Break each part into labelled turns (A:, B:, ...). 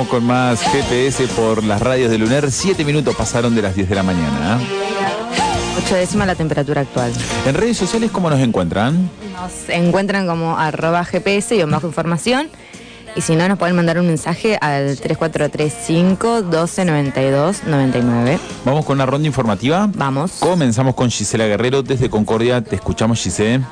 A: Vamos con más GPS por las radios de Luner. 7 minutos pasaron de las 10 de la mañana.
B: 8 décimas la temperatura actual.
A: En redes sociales, ¿cómo nos encuentran?
B: Nos encuentran como @GPS y bajo información. Y si no, nos pueden mandar un mensaje al 3435 1292 99.
A: Vamos con una ronda informativa.
B: Vamos.
A: Comenzamos con Gisela Guerrero desde Concordia. Te escuchamos, Gisela.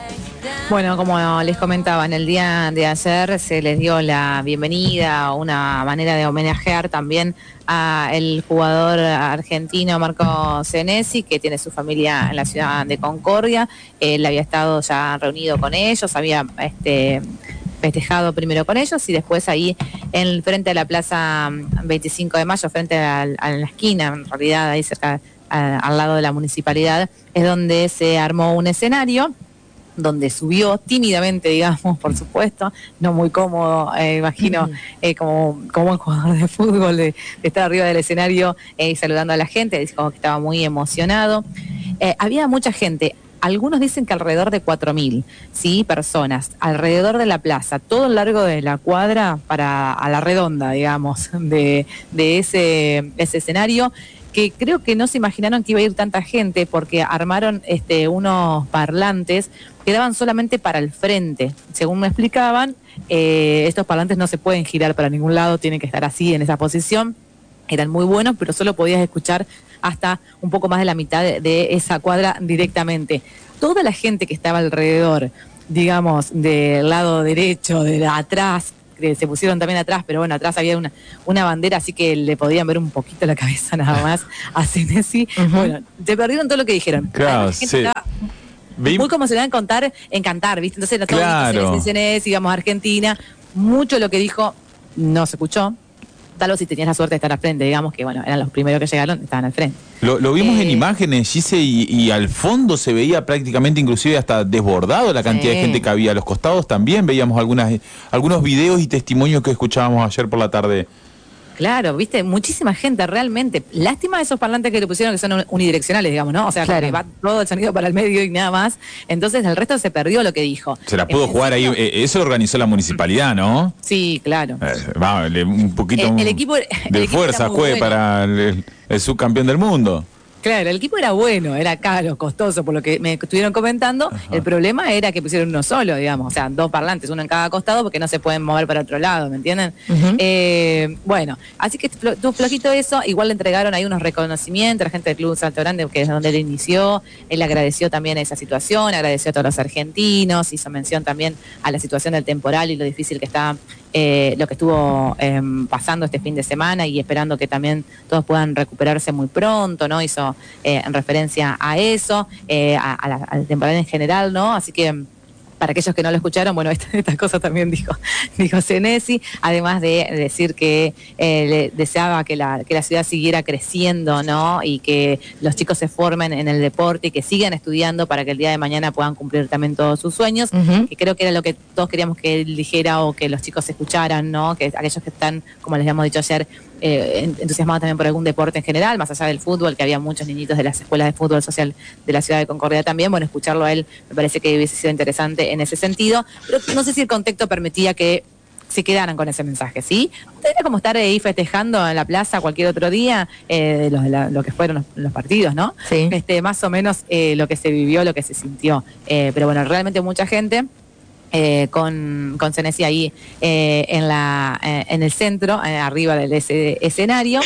C: Bueno, como les comentaba, en el día de ayer se les dio la bienvenida, una manera de homenajear también a el jugador argentino Marco Senesi, que tiene su familia en la ciudad de Concordia. Él había estado ya reunido con ellos, había festejado primero con ellos y después ahí frente a la plaza 25 de mayo, frente a la esquina, en realidad ahí cerca, al lado de la municipalidad, es donde se armó un escenario donde subió tímidamente, digamos, por supuesto, no muy cómodo, imagino, como un jugador de fútbol, de estar arriba del escenario saludando a la gente, dijo que estaba muy emocionado. Había mucha gente, algunos dicen que alrededor de 4.000, ¿sí? Personas, alrededor de la plaza, todo el largo de la cuadra a la redonda, digamos, de ese escenario, que creo que no se imaginaron que iba a ir tanta gente porque armaron unos parlantes que daban solamente para el frente. Según me explicaban, estos parlantes no se pueden girar para ningún lado, tienen que estar así en esa posición. Eran muy buenos, pero solo podías escuchar hasta un poco más de la mitad de esa cuadra directamente. Toda la gente que estaba alrededor, digamos, del lado derecho, de atrás, que se pusieron también atrás, pero bueno, atrás había una bandera, así que le podían ver un poquito la cabeza nada más a Senesi. Bueno, se perdieron todo lo que dijeron.
A: Claro, sí.
C: Muy conmocionada en cantar, ¿viste? Entonces era todo
A: Claro.
C: Senesi, íbamos a Argentina. Mucho lo que dijo no se escuchó. Tal vez si tenías la suerte de estar al frente, digamos que bueno, eran los primeros que llegaron, estaban al frente.
A: Lo vimos en imágenes, Gise, y al fondo se veía prácticamente, inclusive hasta desbordado la cantidad de gente que había. A los costados también veíamos algunos videos y testimonios que escuchábamos ayer por la tarde.
C: Claro, viste, muchísima gente realmente. Lástima esos parlantes que le pusieron que son unidireccionales, digamos, ¿no? O sea, claro, que va todo el sonido para el medio y nada más. Entonces el resto se perdió lo que dijo.
A: Se la pudo jugar ahí, eso lo organizó la municipalidad, ¿no?
C: Sí, claro.
A: Un poquito
C: el equipo
A: fuerza juegue para el subcampeón del mundo.
C: Claro, el equipo era bueno, era caro, costoso, por lo que me estuvieron comentando. Ajá. El problema era que pusieron uno solo, digamos, o sea, 2 parlantes, uno en cada costado, porque no se pueden mover para otro lado, ¿me entienden? Bueno, así que estuvo flojito eso. Igual le entregaron ahí unos reconocimientos a la gente del Club Salto Grande, que es donde él inició. Él agradeció también esa situación, agradeció a todos los argentinos, hizo mención también a la situación del temporal y lo difícil que está lo que estuvo pasando este fin de semana, y esperando que también todos puedan recuperarse muy pronto, ¿no? Hizo en referencia a eso, al temporal en general, ¿no? Así que para aquellos que no lo escucharon, bueno, esta cosa también dijo Senesi, además de decir que le deseaba que la ciudad siguiera creciendo, ¿no? Y que los chicos se formen en el deporte y que sigan estudiando para que el día de mañana puedan cumplir también todos sus sueños, que creo que era lo que todos queríamos que él dijera o que los chicos escucharan, ¿no? Que aquellos que están, como les habíamos dicho ayer, entusiasmados también por algún deporte en general, más allá del fútbol, que había muchos niñitos de las escuelas de fútbol social de la ciudad de Concordia también. Bueno, escucharlo a él me parece que hubiese sido interesante en ese sentido, pero no sé si el contexto permitía que se quedaran con ese mensaje, ¿sí? Era como estar ahí festejando en la plaza cualquier otro día, lo que fueron los partidos, ¿no?
B: Sí.
C: Más o menos lo que se vivió, lo que se sintió. Pero bueno, realmente mucha gente. Con Senesi ahí en el centro, arriba de ese escenario.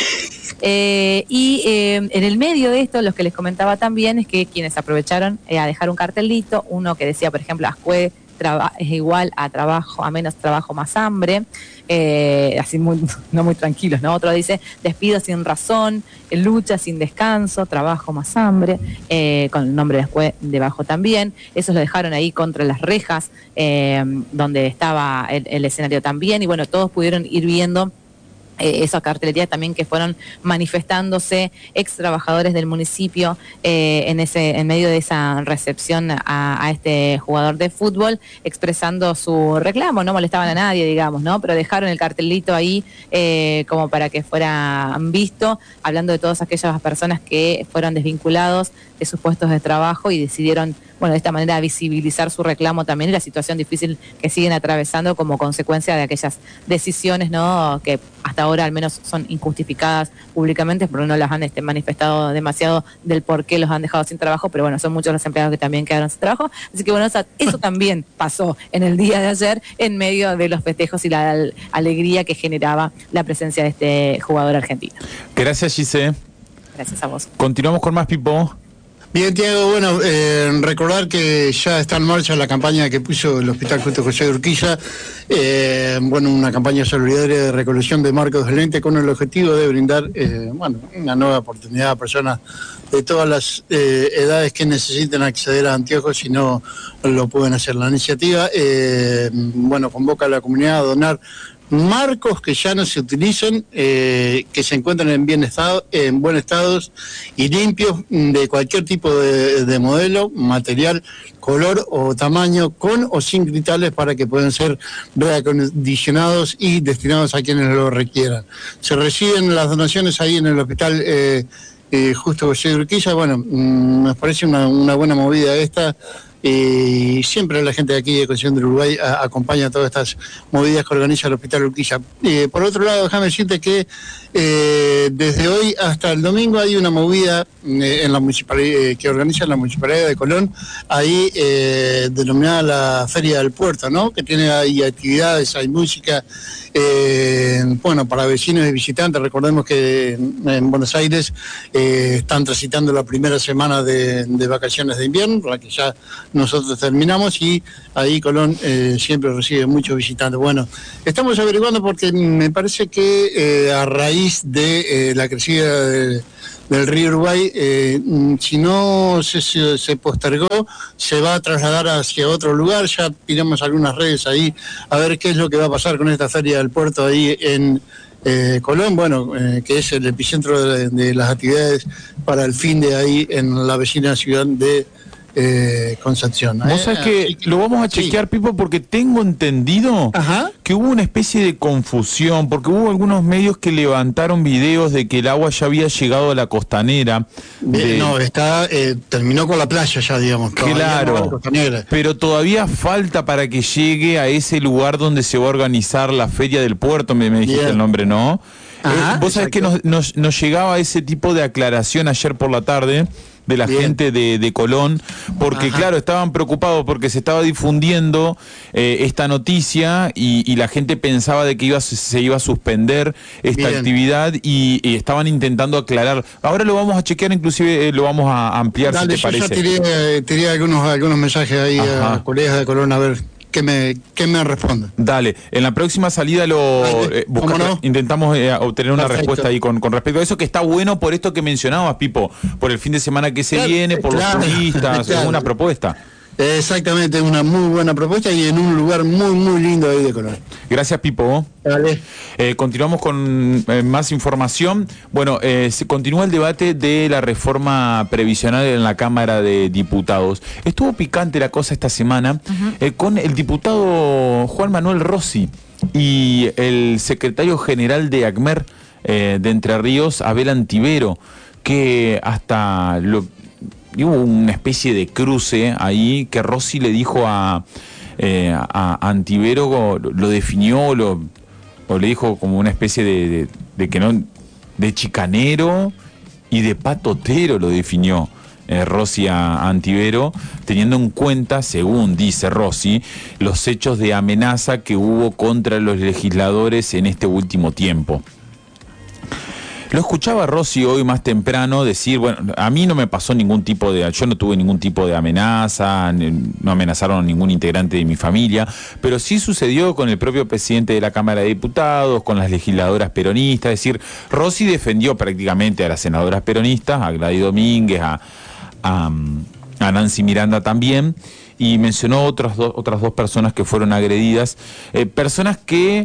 C: Y en el medio de esto, los que les comentaba también es que quienes aprovecharon a dejar un cartelito, uno que decía, por ejemplo, Ascue es igual a menos trabajo, más hambre, así no muy tranquilos, ¿no? Otro dice, despido sin razón, lucha sin descanso, trabajo más hambre, con el nombre de Ascue debajo también. Eso lo dejaron ahí contra las rejas, donde estaba el escenario también, y bueno, todos pudieron ir viendo esa cartelería también que fueron manifestándose ex trabajadores del municipio en medio de esa recepción a este jugador de fútbol, expresando su reclamo. No molestaban a nadie, digamos, ¿no? Pero dejaron el cartelito ahí como para que fuera visto, hablando de todas aquellas personas que fueron desvinculados de sus puestos de trabajo y decidieron, bueno, de esta manera visibilizar su reclamo también y la situación difícil que siguen atravesando como consecuencia de aquellas decisiones, ¿no? Que hasta ahora al menos son injustificadas públicamente, porque no las han manifestado demasiado del por qué los han dejado sin trabajo, pero bueno, son muchos los empleados que también quedaron sin trabajo. Así que bueno, eso también pasó en el día de ayer en medio de los festejos y la alegría que generaba la presencia de este jugador argentino.
A: Gracias, Gise.
C: Gracias a vos.
A: Continuamos con más, Pipo.
D: Bien, Tiago, bueno, recordar que ya está en marcha la campaña que puso el Hospital Justo José de Urquiza, una campaña solidaria de recolección de marcos de lente con el objetivo de brindar, una nueva oportunidad a personas de todas las edades que necesiten acceder a anteojos y no lo pueden hacer. La iniciativa, convoca a la comunidad a donar marcos que ya no se utilizan, que se encuentran en buen estado y limpios de cualquier tipo de modelo, material, color o tamaño, con o sin cristales, para que puedan ser reacondicionados y destinados a quienes lo requieran. Se reciben las donaciones ahí en el hospital Justo José de Urquiza. Nos parece una buena movida esta. Y siempre la gente de aquí de Concepción del Uruguay acompaña todas estas movidas que organiza el Hospital Urquiza. Por otro lado, déjame decirte que desde hoy hasta el domingo hay una movida en la municipalidad que organiza la Municipalidad de Colón, ahí denominada la Feria del Puerto, ¿no? Que tiene ahí actividades, hay música, para vecinos y visitantes. Recordemos que en Buenos Aires están transitando la primera semana de vacaciones de invierno, la que ya nosotros terminamos, y ahí Colón siempre recibe muchos visitantes. Bueno, estamos averiguando porque me parece que a raíz de la crecida del río Uruguay, si no se postergó, se va a trasladar hacia otro lugar. Ya tiramos algunas redes ahí a ver qué es lo que va a pasar con esta feria del puerto ahí en Colón, que es el epicentro de las actividades para el fin de ahí en la vecina ciudad de Concepción.
A: Vos sabés que lo vamos a chequear, sí, Pipo, porque tengo entendido que hubo una especie de confusión, porque hubo algunos medios que levantaron videos de que el agua ya había llegado a la costanera.
D: Terminó con la playa ya, digamos.
A: Claro, pero todavía falta para que llegue a ese lugar donde se va a organizar la Feria del Puerto, me dijiste el nombre, ¿no? Vos sabés que nos llegaba ese tipo de aclaración ayer por la tarde de la gente de Colón, porque claro, estaban preocupados porque se estaba difundiendo esta noticia y la gente pensaba de que se iba a suspender esta actividad y estaban intentando aclarar. Ahora lo vamos a chequear, inclusive lo vamos a ampliar. Dale, si te parece.
D: Yo ya tiré algunos mensajes ahí a colegas de Colón a ver ¿qué me responde?
A: Dale, en la próxima salida intentamos obtener una respuesta ahí con respecto a eso, que está bueno por esto que mencionabas, Pipo, por el fin de semana que se viene, por los turistas, es una propuesta.
D: Exactamente, es una muy buena propuesta y en un lugar muy, muy lindo ahí de Colón.
A: Gracias, Pipo.
D: Dale.
A: Continuamos con más información. Se continúa el debate de la reforma previsional en la Cámara de Diputados. Estuvo picante la cosa esta semana con el diputado Juan Manuel Rossi y el secretario general de ACMER de Entre Ríos, Abel Antivero, que hasta hubo una especie de cruce ahí que Rossi le dijo a Antivero, lo definió o le dijo como una especie de chicanero y de patotero, lo definió Rossi a Antivero, teniendo en cuenta, según dice Rossi, los hechos de amenaza que hubo contra los legisladores en este último tiempo. Lo escuchaba Rossi hoy más temprano decir, a mí no me pasó yo no tuve ningún tipo de amenaza, no amenazaron a ningún integrante de mi familia, pero sí sucedió con el propio presidente de la Cámara de Diputados, con las legisladoras peronistas. Es decir, Rossi defendió prácticamente a las senadoras peronistas, a Gladys Domínguez, a Nancy Miranda también, y mencionó otras dos personas que fueron agredidas, personas que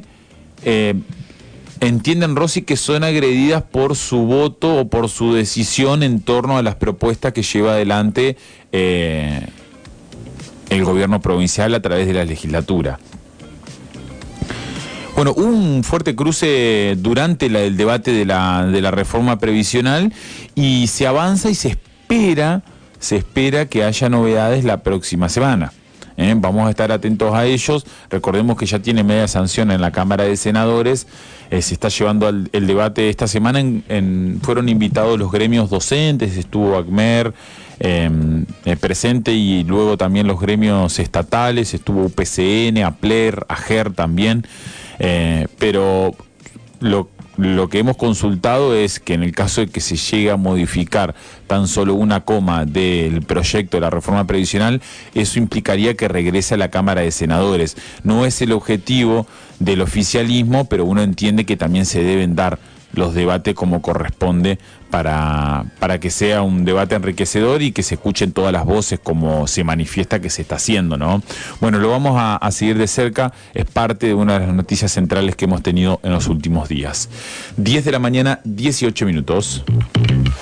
A: entienden, Rossi, que son agredidas por su voto o por su decisión en torno a las propuestas que lleva adelante el gobierno provincial a través de la legislatura. Hubo un fuerte cruce durante el debate de la reforma previsional y se avanza y se espera que haya novedades la próxima semana. Vamos a estar atentos a ellos. Recordemos que ya tiene media sanción en la Cámara de Senadores. Se está llevando el debate esta semana. Fueron invitados los gremios docentes, estuvo ACMER presente, y luego también los gremios estatales, estuvo UPCN, APLER, AGER también. Pero lo que hemos consultado es que en el caso de que se llegue a modificar tan solo una coma del proyecto de la reforma previsional, eso implicaría que regrese a la Cámara de Senadores. No es el objetivo del oficialismo, pero uno entiende que también se deben dar los debates como corresponde para que sea un debate enriquecedor y que se escuchen todas las voces como se manifiesta que se está haciendo, ¿no? Bueno, lo vamos a seguir de cerca, es parte de una de las noticias centrales que hemos tenido en los últimos días. 10 de la mañana, 18 minutos.